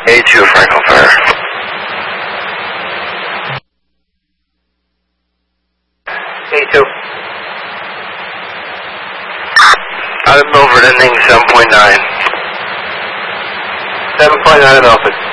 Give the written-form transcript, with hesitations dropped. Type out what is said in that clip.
A2 Franklin Fire. A2. Out of Milford, ending 7.9. 7.9 in Milford.